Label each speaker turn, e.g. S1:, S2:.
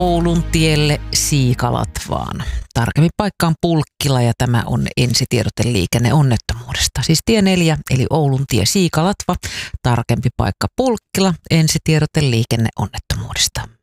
S1: Oulun tielle Siikalatvaan. Tarkempi paikka on Pulkkila ja tämä on ensitiedote liikenneonnettomuudesta. Siis tie 4 eli Oulun tie Siikalatva. Tarkempi paikka Pulkkila, ensitiedote liikenneonnettomuudesta.